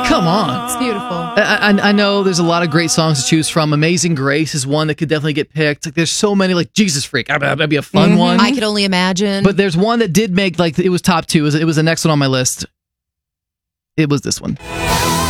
come on. It's beautiful. I know there's a lot of great songs to choose from. Amazing Grace is one that could definitely get picked. Like, there's so many, like Jesus Freak. That'd be a fun one. I could only imagine. But there's one that did make, like, it was top 2. It was the next one on my list. It was this one.